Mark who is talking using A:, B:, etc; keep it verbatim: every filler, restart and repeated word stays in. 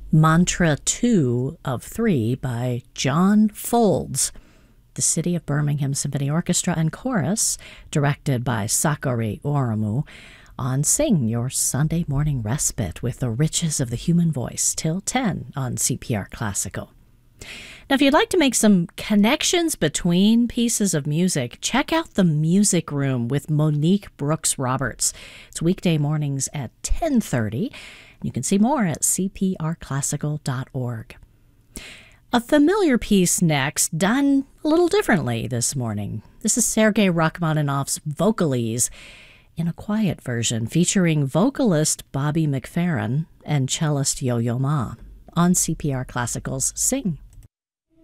A: Mantra two of three by John Folds, the City of Birmingham Symphony Orchestra and Chorus, directed by Sakari Oramu, on Sing, your Sunday morning respite with the riches of the human voice, till ten on C P R Classical. Now, if you'd like to make some connections between pieces of music, check out The Music Room with Monique Brooks Roberts. It's weekday mornings at ten thirty. You can see more at c p r classical dot org. A familiar piece next, done a little differently this morning. This is Sergei Rachmaninoff's Vocalese in a quiet version featuring vocalist Bobby McFerrin and cellist Yo-Yo Ma on C P R Classical's Sing.